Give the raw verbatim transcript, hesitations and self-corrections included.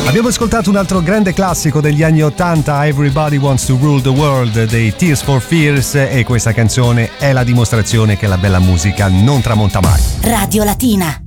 Abbiamo ascoltato un altro grande classico degli anni ottanta, Everybody Wants to Rule the World dei Tears for Fears, e questa canzone è la dimostrazione che la bella musica non tramonta mai. Radio Latina.